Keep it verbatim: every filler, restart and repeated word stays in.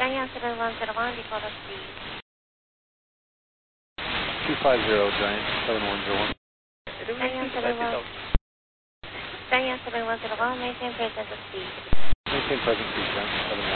Giant seven one zero one, default speed. two five zero, Giant seven one zero one. Giant seven one, Giant seven one zero one, maintain present speed. Maintain present speed, Giant seven one.